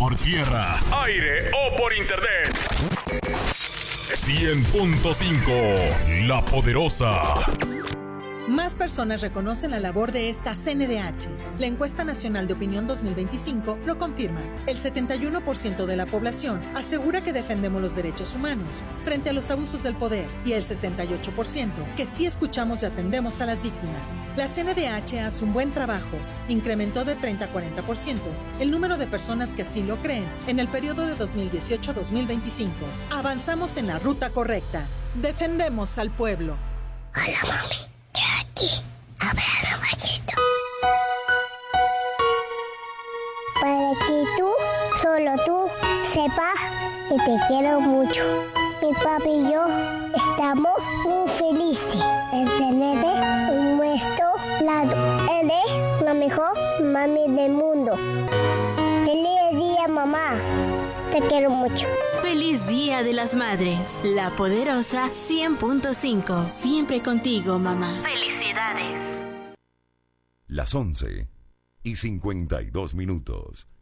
por tierra, aire o por internet. 100.5 La Poderosa. Más personas reconocen la labor de esta CNDH. La encuesta nacional de opinión 2025 lo confirma. El 71% de la población asegura que defendemos los derechos humanos frente a los abusos del poder y el 68% que sí escuchamos y atendemos a las víctimas. La CNDH hace un buen trabajo. Incrementó de 30 a 40% el número de personas que así lo creen en el periodo de 2018 a 2025. Avanzamos en la ruta correcta. Defendemos al pueblo. Hola, mami. Yo aquí, abrazo machito. Para que tú, solo tú, sepas que te quiero mucho. Mi papi y yo estamos muy felices de tenerte en nuestro lado. Eres la mejor mami del mundo. ¡Feliz día, mamá! Te quiero mucho. Feliz Día de las Madres. La Poderosa 100.5. Siempre contigo, mamá. ¡Felicidades! Las 11:52.